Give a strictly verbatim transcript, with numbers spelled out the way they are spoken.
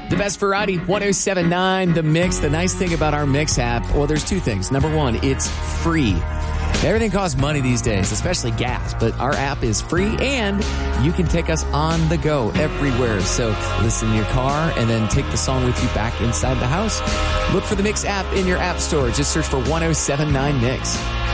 The best variety, one oh seven point nine, The Mix. The nice thing about our Mix app, well, there's two things. Number one, it's free. Everything costs money these days, especially gas, but our app is free and you can take us on the go everywhere. So listen in your car and then take the song with you back inside the house. Look for the Mix app in your app store. Just search for one oh seven point nine Mix.